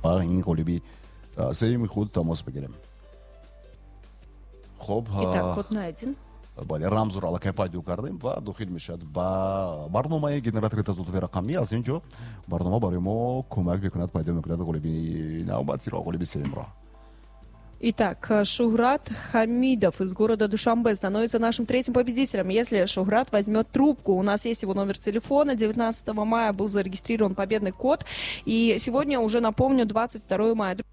با این قالبی سعی خود تماس بگیریم. خب Итак, код найден. بله رمز رو علاقه پیدا کردیم و داخل میشد با برنامه گنراتور تزودوی رقمی. از اینجا برنامه برای ما کمک میکند پیدا میکند قالبی نوبتی را قالبی سیم را. Итак, Шухрат Хамидов из города Душанбе становится нашим третьим победителем. Если Шухрат возьмет трубку, у нас есть его номер телефона. 19 мая был зарегистрирован победный код. И сегодня уже, напомню, 22 мая.